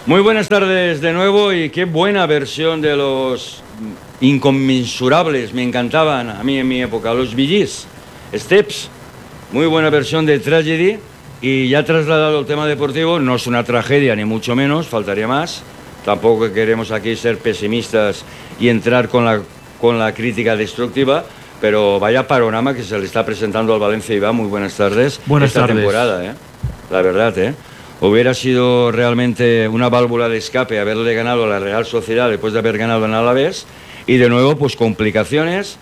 Muy buenas tardes de nuevo y qué buena versión de los inconmensurables, me encantaban a mí en mi época, los Bee Gees, Steps, muy buena versión de Tragedy. Y ya trasladado al tema deportivo, no es una tragedia ni mucho menos, faltaría más, tampoco queremos aquí ser pesimistas y entrar con la crítica destructiva, pero vaya panorama que se le está presentando al Valencia. Iván, muy buenas tardes. Buenas tardes. Temporada, la verdad, hubiera sido realmente una válvula de escape haberle ganado a la Real Sociedad después de haber ganado en Alavés, y de nuevo pues complicaciones,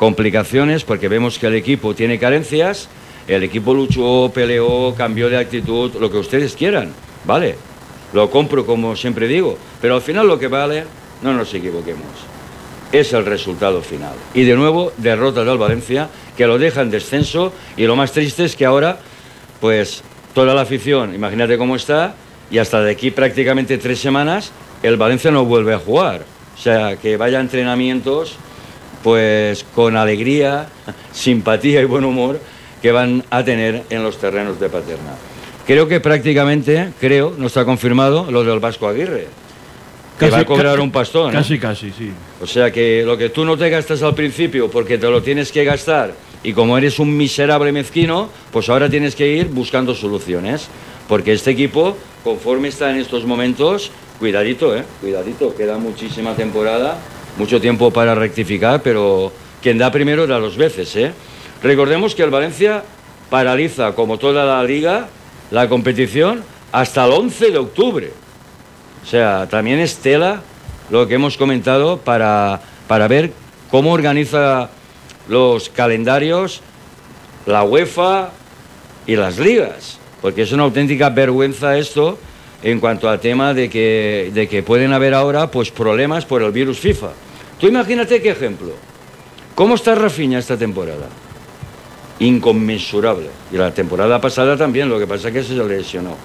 porque vemos que el equipo tiene carencias. El equipo luchó, peleó, cambió de actitud, lo que ustedes quieran, vale, lo compro como siempre digo, pero al final lo que vale, no nos equivoquemos, es el resultado final. Y de nuevo, derrota del Valencia, que lo deja en descenso, y lo más triste es que ahora, pues, toda la afición, imagínate cómo está, y hasta de aquí prácticamente 3 semanas, el Valencia no vuelve a jugar. O sea, que vaya a entrenamientos, pues, con alegría, simpatía y buen humor, que van a tener en los terrenos de Paterna. Creo que prácticamente, no está confirmado lo del Vasco Aguirre, que va a cobrar un pastón. Casi, sí. O sea que lo que tú no te gastas al principio porque te lo tienes que gastar, y como eres un miserable mezquino, pues ahora tienes que ir buscando soluciones. Porque este equipo, conforme está en estos momentos, cuidadito, queda muchísima temporada, mucho tiempo para rectificar, pero quien da primero da 2 veces, Recordemos que el Valencia paraliza, como toda la liga, la competición hasta el 11 de octubre. O sea, también es tela lo que hemos comentado para ver cómo organiza los calendarios la UEFA y las ligas. Porque es una auténtica vergüenza esto en cuanto al tema de que pueden haber ahora pues problemas por el virus FIFA. Tú imagínate qué ejemplo. ¿Cómo está Rafinha esta temporada? Inconmensurable. Y la temporada pasada también, lo que pasa es que se lesionó.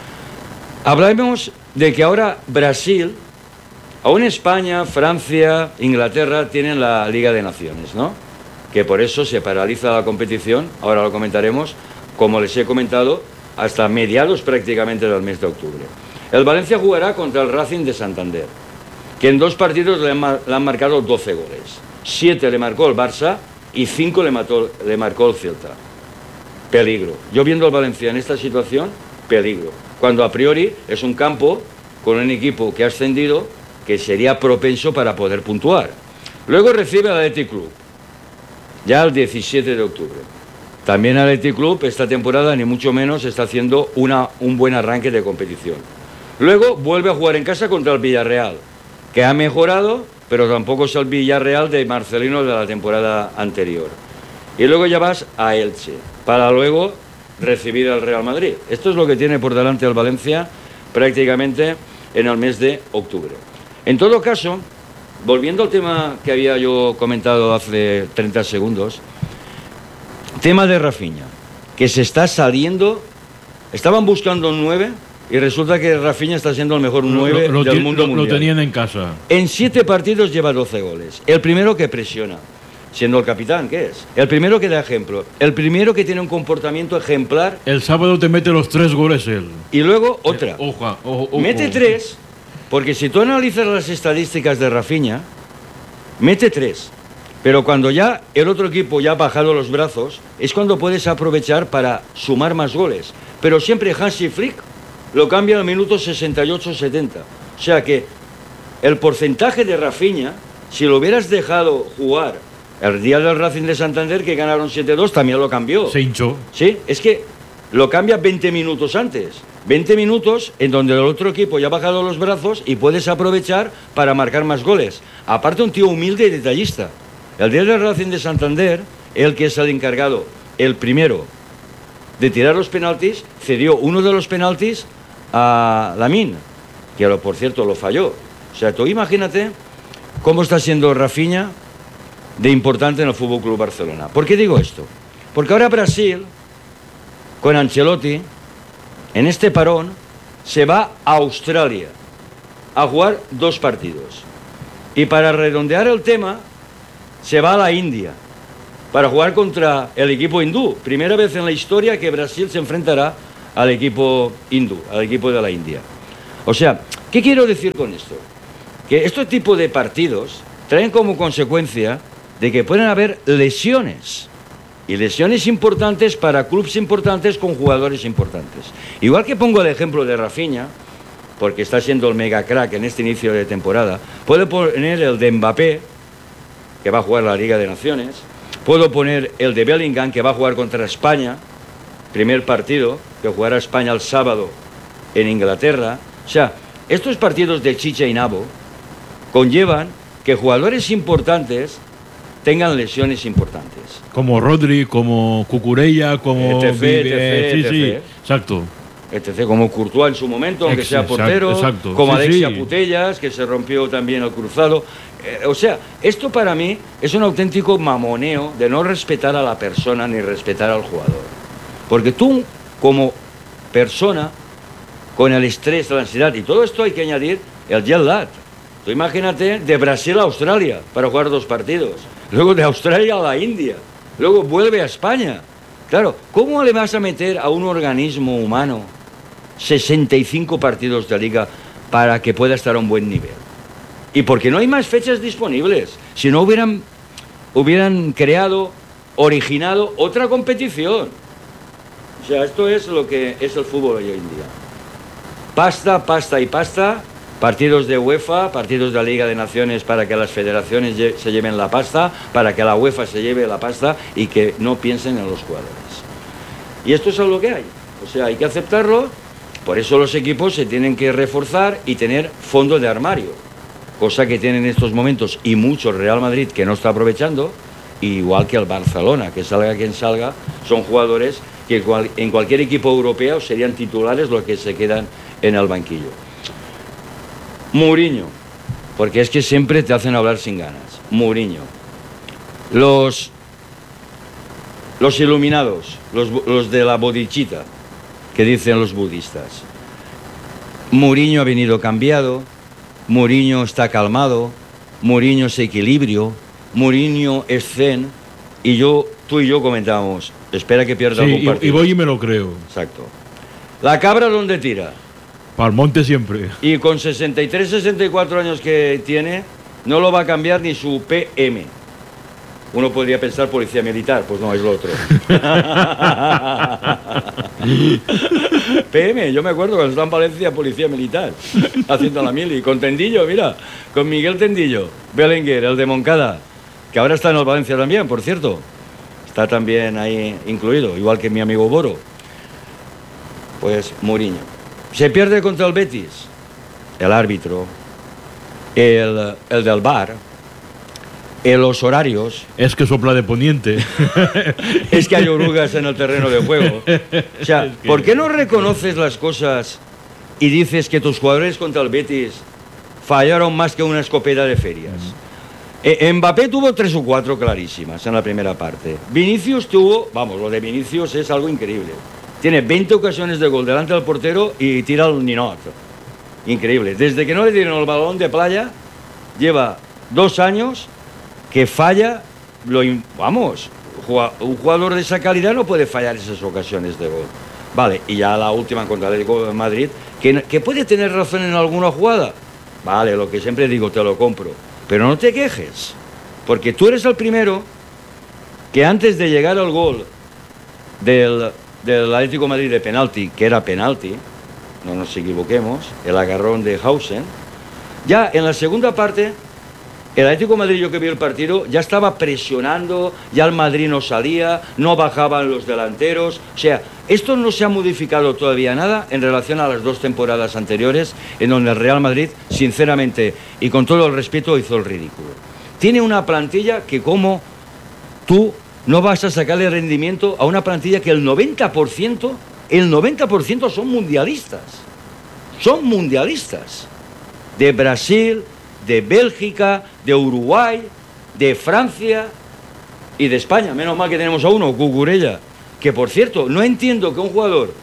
Hablamos de que ahora Brasil, aún España, Francia, Inglaterra tienen la Liga de Naciones, ¿no? Que por eso se paraliza la competición, ahora lo comentaremos, como les he comentado, hasta mediados prácticamente del mes de octubre. El Valencia jugará contra el Racing de Santander, que en 2 partidos le han marcado 12 goles. 7 le marcó el Barça y 5 le marcó el Celta. Peligro. Yo viendo al Valencia en esta situación, peligro. Cuando a priori es un campo con un equipo que ha ascendido, que sería propenso para poder puntuar. Luego recibe al Athletic Club, ya el 17 de octubre. También el Athletic Club esta temporada ni mucho menos está haciendo un buen arranque de competición. Luego vuelve a jugar en casa contra el Villarreal, que ha mejorado, pero tampoco es el Villarreal de Marcelino de la temporada anterior. Y luego ya vas a Elche, para luego recibir al Real Madrid. Esto es lo que tiene por delante el Valencia prácticamente en el mes de octubre. En todo caso, volviendo al tema que había yo comentado hace 30 segundos, tema de Rafinha, que se está saliendo, estaban buscando un 9 y resulta que Rafinha está siendo el mejor 9 del mundo mundial. Lo tenían en casa. En 7 partidos lleva 12 goles. El primero que presiona, siendo el capitán, ¿qué es? El primero que da ejemplo. El primero que tiene un comportamiento ejemplar. El sábado te mete los 3 goles él. Y luego otra. Ojo. Mete 3, porque si tú analizas las estadísticas de Rafinha, mete 3. Pero cuando ya el otro equipo ya ha bajado los brazos, es cuando puedes aprovechar para sumar más goles. Pero siempre Hansi Flick lo cambia al minuto 68-70. O sea que el porcentaje de Rafinha, si lo hubieras dejado jugar el día del Racing de Santander, que ganaron 7-2, también lo cambió. Se hinchó. Sí, es que lo cambia 20 minutos antes. 20 minutos en donde el otro equipo ya ha bajado los brazos y puedes aprovechar para marcar más goles. Aparte, un tío humilde y detallista. El día del Racing de Santander, el que es el encargado, el primero de tirar los penaltis, cedió uno de los penaltis a Lamine, que por cierto lo falló. O sea, tú imagínate cómo está siendo Rafinha de importante en el Fútbol Club Barcelona. ¿Por qué digo esto? Porque ahora Brasil, con Ancelotti, en este parón, se va a Australia a jugar 2 partidos. Y para redondear el tema, se va a la India para jugar contra el equipo hindú. Primera vez en la historia que Brasil se enfrentará al equipo hindú, al equipo de la India. O sea, ¿qué quiero decir con esto? Que este tipo de partidos traen como consecuencia de que pueden haber lesiones. Y lesiones importantes para clubes importantes con jugadores importantes. Igual que pongo el ejemplo de Rafinha, porque está siendo el mega crack en este inicio de temporada, puedo poner el de Mbappé, que va a jugar la Liga de Naciones, puedo poner el de Bellingham, que va a jugar contra España, primer partido, que jugará España el sábado en Inglaterra. O sea, estos partidos de chicha y nabo conllevan que jugadores importantes tengan lesiones importantes. Como Rodri, como Cucurella, como... etc. Exacto. Etc. Como Courtois en su momento, aunque sea portero, exacto. como Alexia Putellas, que se rompió también el cruzado. O sea, esto para mí es un auténtico mamoneo de no respetar a la persona ni respetar al jugador. Porque tú, como persona, con el estrés, la ansiedad, y todo esto hay que añadir el jet lag. Tú imagínate de Brasil a Australia para jugar 2 partidos. Luego de Australia a la India, luego vuelve a España. Claro, ¿cómo le vas a meter a un organismo humano 65 partidos de liga para que pueda estar a un buen nivel? Y porque no hay más fechas disponibles. Si no hubieran creado, originado otra competición. O sea, esto es lo que es el fútbol hoy en día. Pasta, pasta y pasta. Partidos de UEFA, partidos de la Liga de Naciones para que las federaciones se lleven la pasta, para que la UEFA se lleve la pasta y que no piensen en los jugadores. Y esto es lo que hay. O sea, hay que aceptarlo. Por eso los equipos se tienen que reforzar y tener fondo de armario. Cosa que tiene en estos momentos y mucho el Real Madrid que no está aprovechando, igual que el Barcelona, que salga quien salga, son jugadores que en cualquier equipo europeo serían titulares los que se quedan en el banquillo. Mourinho, porque es que siempre te hacen hablar sin ganas. Mourinho. Los iluminados, los de la bodichita, que dicen los budistas. Mourinho ha venido cambiado, Mourinho está calmado, Mourinho es equilibrio, Mourinho es zen, y tú y yo comentábamos, espera que pierda algún partido. Y voy y me lo creo. Exacto. La cabra, ¿dónde tira? Pa'l monte siempre. Y con 63, 64 años que tiene, no lo va a cambiar ni su PM. Uno podría pensar policía militar, pues no, es lo otro. PM, yo me acuerdo cuando estaba en Valencia, policía militar, haciendo la mili, con Tendillo, mira, con Miguel Tendillo, Belenguer, el de Moncada, que ahora está en el Valencia también, por cierto. Está también ahí incluido, igual que mi amigo Boro. Pues Mourinho. Se pierde contra el Betis, el árbitro, el del VAR, los horarios. Es que sopla de poniente. Es que hay orugas en el terreno de juego. O sea, ¿por qué no reconoces las cosas y dices que tus jugadores contra el Betis fallaron más que una escopeta de ferias? Mbappé tuvo 3 o 4 clarísimas en la primera parte. Vinicius tuvo, vamos, lo de Vinicius es algo increíble. Tiene 20 ocasiones de gol delante del portero y tira el ninot. Increíble. Desde que no le dieron el balón de playa, lleva 2 años que falla. Vamos, un jugador de esa calidad no puede fallar esas ocasiones de gol. Vale, y ya la última contra el Atlético de Madrid, que puede tener razón en alguna jugada. Vale, lo que siempre digo, te lo compro. Pero no te quejes, porque tú eres el primero que antes de llegar al gol del Atlético de Madrid de penalti, que era penalti, no nos equivoquemos, el agarrón de Hausen, ya en la segunda parte, el Atlético de Madrid, yo que vi el partido, ya estaba presionando, ya el Madrid no salía, no bajaban los delanteros. O sea, esto no se ha modificado todavía nada en relación a las 2 temporadas anteriores, en donde el Real Madrid, sinceramente, y con todo el respeto, hizo el ridículo. Tiene una plantilla que como tú no vas a sacarle rendimiento a una plantilla que el 90% son mundialistas. Son mundialistas. De Brasil, de Bélgica, de Uruguay, de Francia y de España. Menos mal que tenemos a uno, Cucurella, que por cierto, no entiendo que un jugador...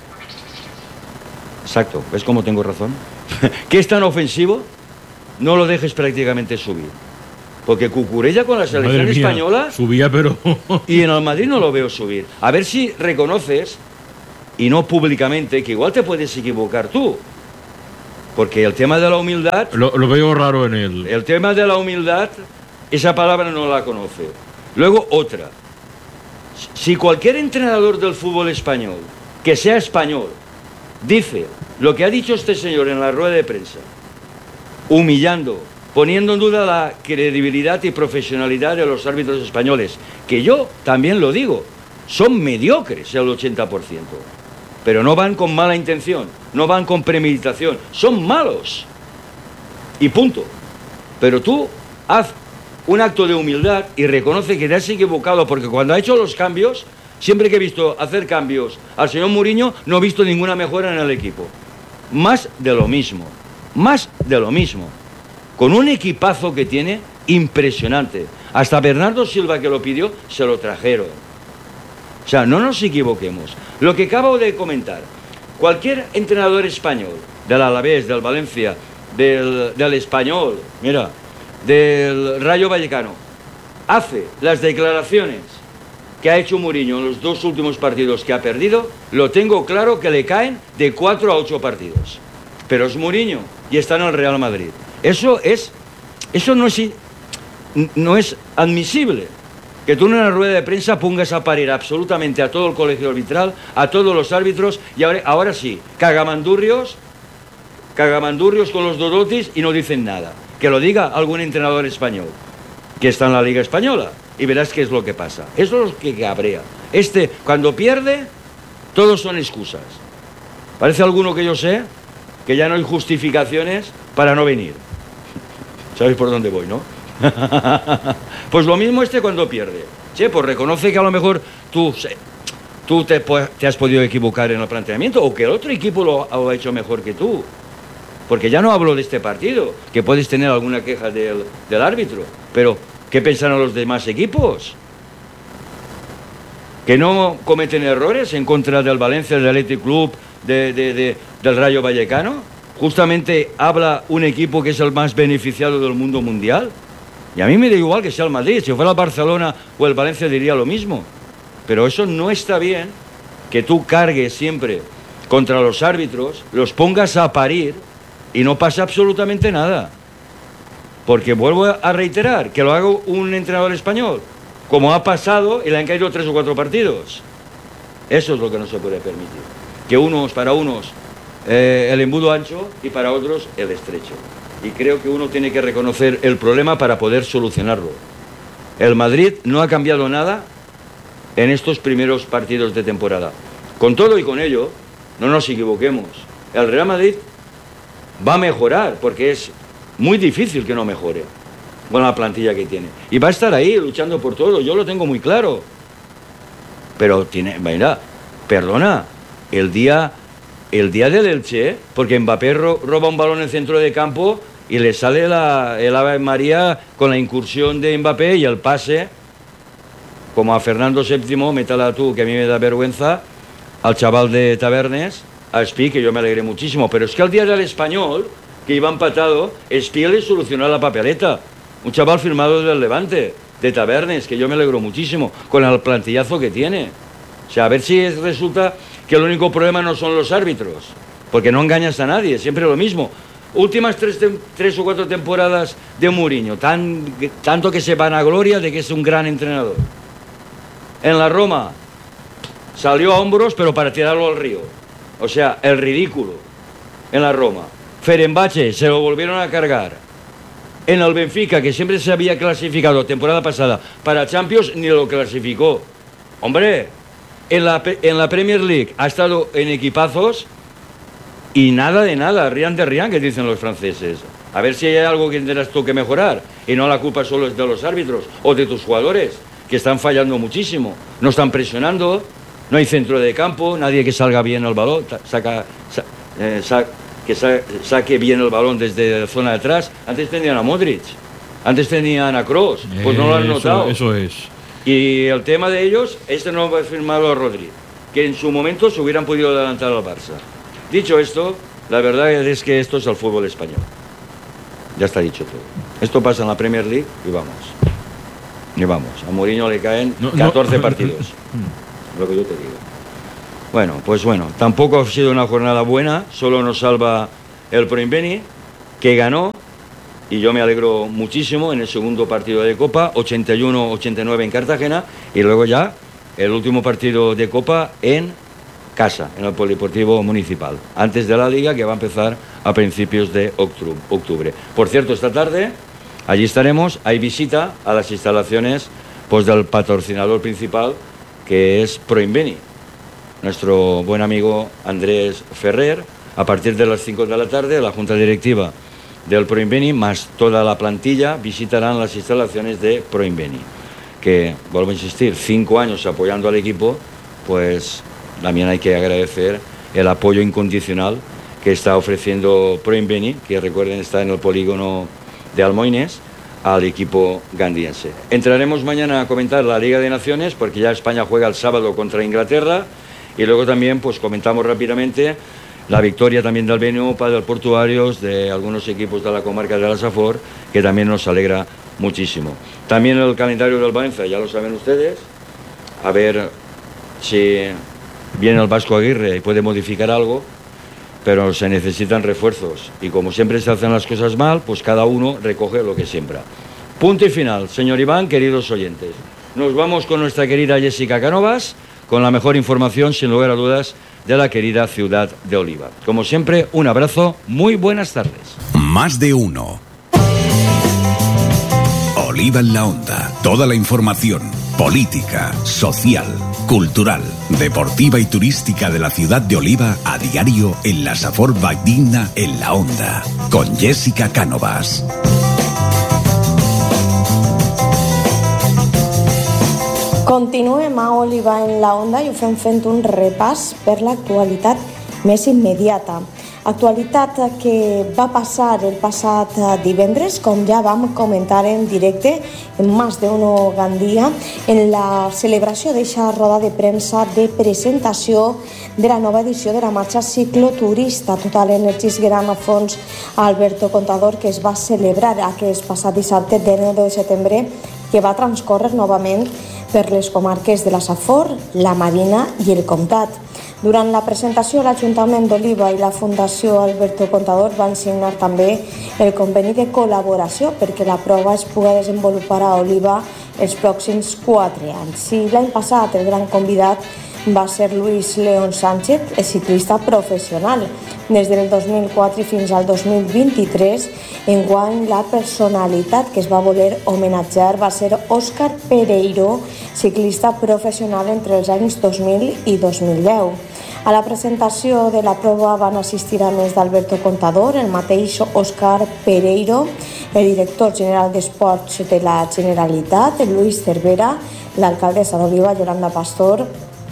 Exacto, ¿ves cómo tengo razón? Que es tan ofensivo, no lo dejes prácticamente subir. Porque Cucurella con la selección española... Subía, pero... Y en el Madrid no lo veo subir. A ver si reconoces, y no públicamente, que igual te puedes equivocar tú. Porque el tema de la humildad, Lo veo raro en él. el tema de la humildad, esa palabra no la conoce. Luego otra. Si cualquier entrenador del fútbol español, que sea español, dice lo que ha dicho este señor en la rueda de prensa, humillando, poniendo en duda la credibilidad y profesionalidad de los árbitros españoles, que yo también lo digo, son mediocres el 80%, pero no van con mala intención, no van con premeditación, son malos. Y punto. Pero tú haz un acto de humildad y reconoce que te has equivocado, porque cuando ha hecho los cambios, siempre que he visto hacer cambios al señor Mourinho, no he visto ninguna mejora en el equipo. Más de lo mismo, más de lo mismo. Con un equipazo que tiene impresionante. Hasta Bernardo Silva, que lo pidió, se lo trajeron. O sea, no nos equivoquemos. Lo que acabo de comentar, cualquier entrenador español, del Alavés, del Valencia, del Español, mira, del Rayo Vallecano, hace las declaraciones que ha hecho Mourinho en los 2 últimos partidos que ha perdido, lo tengo claro que le caen de 4 a 8 partidos. Pero es Mourinho y está en el Real Madrid. Eso no es admisible. Que tú en una rueda de prensa pongas a parir absolutamente a todo el colegio arbitral, a todos los árbitros, y ahora sí, cagamandurrios con los Dorotis y no dicen nada. Que lo diga algún entrenador español que está en la Liga Española y verás qué es lo que pasa. Eso es lo que cabrea. Cuando pierde, todos son excusas. Parece alguno que yo sé que ya no hay justificaciones para no venir. ¿Sabéis por dónde voy, no? Pues lo mismo cuando pierde. Che, pues reconoce que a lo mejor tú te has podido equivocar en el planteamiento o que el otro equipo lo ha hecho mejor que tú. Porque ya no hablo de este partido, que puedes tener alguna queja del árbitro, pero ¿qué pensaron los demás equipos? ¿Que no cometen errores en contra del Valencia, del Athletic Club, del Rayo Vallecano? Justamente habla un equipo que es el más beneficiado del mundo mundial. Y a mí me da igual que sea el Madrid, si fuera el Barcelona o el Valencia diría lo mismo. Pero eso no está bien, que tú cargues siempre contra los árbitros, los pongas a parir y no pasa absolutamente nada. Porque vuelvo a reiterar, que lo haga un entrenador español, como ha pasado y le han caído 3 o 4 partidos. Eso es lo que no se puede permitir. Que para unos el embudo ancho y para otros el estrecho. Y creo que uno tiene que reconocer el problema para poder solucionarlo. El Madrid no ha cambiado nada en estos primeros partidos de temporada. Con todo y con ello, no nos equivoquemos. El Real Madrid va a mejorar, porque es muy difícil que no mejore con la plantilla que tiene. Y va a estar ahí luchando por todo, yo lo tengo muy claro. Pero mira, perdona, el día del Elche, porque Mbappé roba un balón en el centro de campo y le sale el Ave María con la incursión de Mbappé y el pase, como a Fernando VII, métala tú, que a mí me da vergüenza, al chaval de Tabernes, a Espi, que yo me alegré muchísimo. Pero es que al día del Español, que iba empatado, Espi le solucionó la papeleta. Un chaval firmado del Levante, de Tabernes, que yo me alegro muchísimo, con el plantillazo que tiene. O sea, a ver si resulta que el único problema no son los árbitros, porque no engañas a nadie, siempre lo mismo. Últimas 3 o 4 temporadas de Mourinho, tanto que se vanagloria de que es un gran entrenador. En la Roma salió a hombros, pero para tirarlo al río. O sea, el ridículo en la Roma. Fenerbahce se lo volvieron a cargar. En el Benfica, que siempre se había clasificado temporada pasada para Champions, ni lo clasificó. Hombre, en la Premier League ha estado en equipazos y nada de nada, rien de rien, que dicen los franceses. A ver si hay algo que tendrás tú que mejorar. Y no la culpa solo es de los árbitros o de tus jugadores, que están fallando muchísimo. No están presionando, no hay centro de campo, nadie que salga bien el balón, que saque bien el balón desde la zona de atrás. Antes tenían a Modric, antes tenían a Kroos, pues no lo han notado. Eso es. Y el tema de ellos, no va a firmarlo a Rodri, que en su momento se hubieran podido adelantar al Barça. Dicho esto, la verdad es que esto es el fútbol español. Ya está dicho todo. Esto pasa en la Premier League y vamos. Y vamos. A Mourinho le caen 14 partidos. Lo que yo te digo. Bueno, pues bueno, tampoco ha sido una jornada buena, solo nos salva el Proinbeni, que ganó, y yo me alegro muchísimo, en el segundo partido de Copa, 81-89 en Cartagena, y luego ya el último partido de Copa en casa, en el Polideportivo Municipal, antes de la Liga, que va a empezar a principios de octubre. Por cierto, esta tarde allí estaremos, hay visita a las instalaciones pues del patrocinador principal, que es Proinbeni. Nuestro buen amigo Andrés Ferrer, a partir de las 5 de la tarde, la Junta Directiva del Proinbeni, más toda la plantilla, visitarán las instalaciones de Proinbeni, que, vuelvo a insistir, 5 años apoyando al equipo, pues también hay que agradecer el apoyo incondicional que está ofreciendo Proinbeni, que recuerden está en el polígono de Almoines, al equipo gandiense. Entraremos mañana a comentar la Liga de Naciones, porque ya España juega el sábado contra Inglaterra, y luego también pues comentamos rápidamente la victoria también del BNU, del Portuarios, de algunos equipos de la comarca de la Safor, que también nos alegra muchísimo. También el calendario del Valencia, ya lo saben ustedes, a ver si viene el Vasco Aguirre y puede modificar algo, pero se necesitan refuerzos, y como siempre se hacen las cosas mal, pues cada uno recoge lo que siembra. Punto y final, señor Iván, queridos oyentes. Nos vamos con nuestra querida Jessica Cánovas, con la mejor información, sin lugar a dudas, de la querida ciudad de Oliva. Como siempre, un abrazo, muy buenas tardes. Más de uno. Oliva en la Onda. Toda la información política, social, cultural, deportiva y turística de la ciudad de Oliva a diario en la Safor Valldigna en la Onda. Con Jessica Cánovas. Continuem a Oliva en la Onda i ho fem fent un repàs per l'actualitat més immediata. Actualitat que va passar el passat divendres, com ja vam comentar en directe en Más de Uno Gandia, en la celebració d'eixa roda de premsa de presentació de la nova edició de la marxa cicloturista Total Energies Gran Fons Alberto Contador, que es va celebrar aquest passat dissabte, 9 de setembre, que va transcórrer novament per les comarques de la Safor, la Marina i el Comtat. Durant la presentació, l'Ajuntament d'Oliva i la Fundació Alberto Contador van signar també el conveni de col·laboració perquè la prova es pugui desenvolupar a Oliva els pròxims 4 anys. Si l'any passat el gran convidat va ser Luis León Sánchez, el ciclista professional. Des del 2004 fins al 2023, enguany la personalitat que es va voler homenatjar va ser Òscar Pereiro, ciclista professional entre els anys 2000 i 2010. A la presentació de la prova van assistir, a més d'Alberto Contador, el mateix Òscar Pereiro, el director general d'Esports de la Generalitat, Luis Cervera, l'alcaldessa d'Oliva, Yolanda Pastor,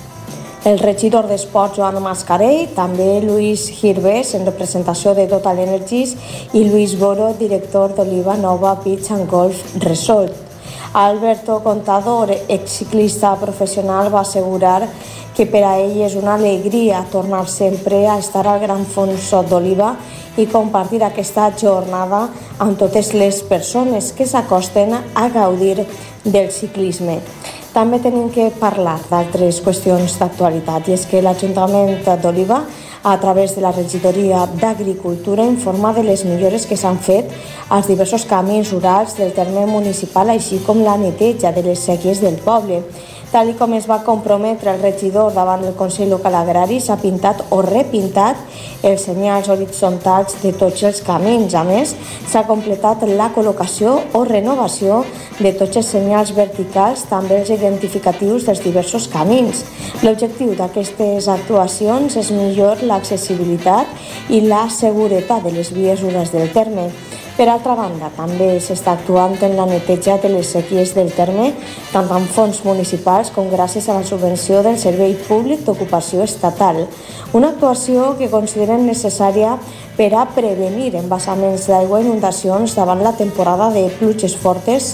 el regidor d'Esports, Joan Mascarell, també Luis Girvés, en representació de Total Energies, i Luis Boro, director d'Oliva Nova Beach and Golf Resort. Alberto Contador, exciclista professional, va assegurar que per a ell és una alegria tornar sempre a estar al Gran Fons d'Oliva i compartir aquesta jornada amb totes les persones que s'acosten a gaudir del ciclisme. També tenim que parlar d'altres qüestions d'actualitat, i és que l'Ajuntament d'Oliva, a través de la regidoria d'Agricultura, informa de les millores que s'han fet als diversos camins rurals del terme municipal, així com la neteja de les séquies del poble. Tal com es va comprometre el regidor davant del Consell Local Agrari, s'ha pintat o repintat els senyals horitzontals de tots els camins. A més, s'ha completat la col·locació o renovació de tots els senyals verticals, també els identificatius dels diversos camins. L'objectiu d'aquestes actuacions és millorar l'accessibilitat i la seguretat de les vies rurals del terme. Per altra banda, també s'està actuant en la neteja de les séquies del terme, tant amb fons municipals com gràcies a la subvenció del Servei Públic d'Ocupació Estatal. Una actuació que consideren necessària per a prevenir embassaments d'aigua i inundacions davant la temporada de pluges fortes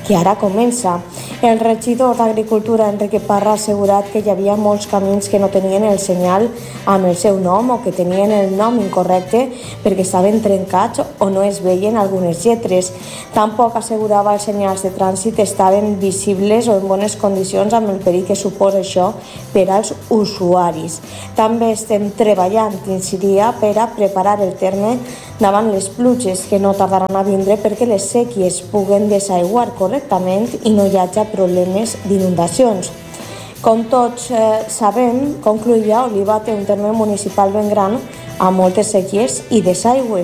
que ara comença. El regidor d'Agricultura, Enrique Parra, ha assegurat que hi havia molts camins que no tenien el senyal amb el seu nom o que tenien el nom incorrecte perquè estaven trencats o no es veien algunes lletres. Tampoc assegurava els senyals de trànsit estaven visibles o en bones condicions amb el perill que suposa això per als usuaris. També estem treballant, incidia, per a preparar el terme davant les pluges que no tardaran a vindre perquè les sèquies puguen desaiguar correctament i no hi hagi problemes d'inundacions. Com tots sabem, concluïa, Oliva té un terme municipal ben gran amb moltes sèquies i desaigües.